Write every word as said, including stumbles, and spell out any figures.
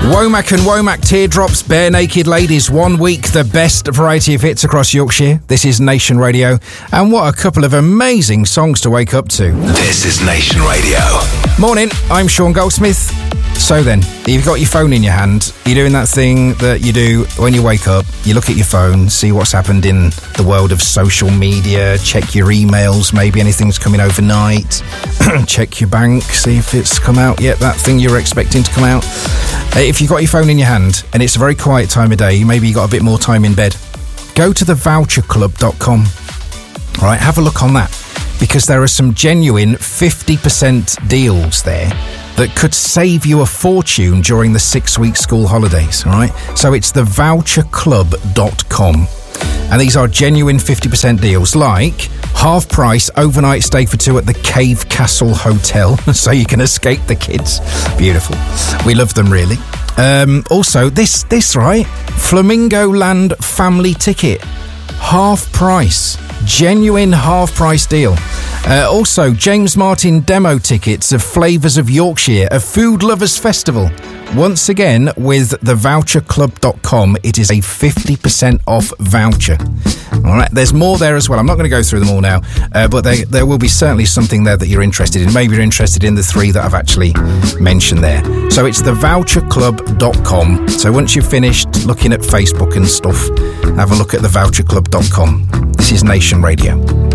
Womack and Womack Teardrops, Bare Naked Ladies, one week, the best variety of hits across Yorkshire. This is Nation Radio, and what a couple of amazing songs to wake up to. This is Nation Radio. Morning, I'm Sean Goldsmith. So then, you've got your phone in your hand, you're doing that thing that you do when you wake up, you look at your phone, see what's happened in the world of social media, check your emails, maybe anything's coming overnight, check your bank, see if it's come out yet, that thing you're expecting to come out. If you've got your phone in your hand and it's a very quiet time of day, maybe you've got a bit more time in bed, go to the voucher club dot com. All right, have a look on that, because there are some genuine fifty percent deals there that could save you a fortune during the six-week school holidays, all right? So it's the voucher club dot com. And these are genuine fifty percent deals, like half-price overnight stay for two at the Cave Castle Hotel, so you can escape the kids. Beautiful. We love them, really. Um, also, this, this, right? Flamingo Land family ticket. Half-price. Genuine half-price deal. Uh, also, James Martin demo tickets of Flavours of Yorkshire, a food lovers festival. Once again, with the voucher club dot com, it is a fifty percent off voucher. All right, there's more there as well. I'm not going to go through them all now, uh, but there, there will be certainly something there that you're interested in. Maybe you're interested in the three that I've actually mentioned there. So it's the voucher club dot com. So once you've finished looking at Facebook and stuff, have a look at the voucher club dot com. This is Nation Radio.